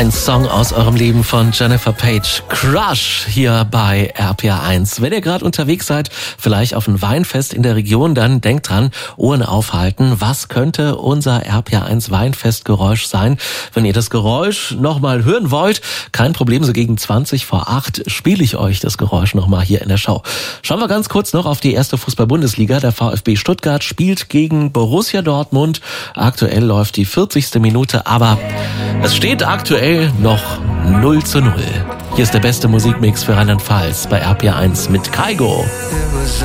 Ein Song aus eurem Leben von Jennifer Page. Crush hier bei RPR1. Wenn ihr gerade unterwegs seid, vielleicht auf ein Weinfest in der Region, dann denkt dran, Ohren aufhalten. Was könnte unser RPR1 Weinfestgeräusch sein? Wenn ihr das Geräusch nochmal hören wollt, kein Problem, so gegen 20:08 spiele ich euch das Geräusch nochmal hier in der Show. Schauen wir ganz kurz noch auf die erste Fußball-Bundesliga. Der VfB Stuttgart spielt gegen Borussia Dortmund. Aktuell läuft die 40. Minute, aber es steht aktuell noch 0:0. Hier ist der beste Musikmix für Rheinland-Pfalz bei RPR1 mit Kygo.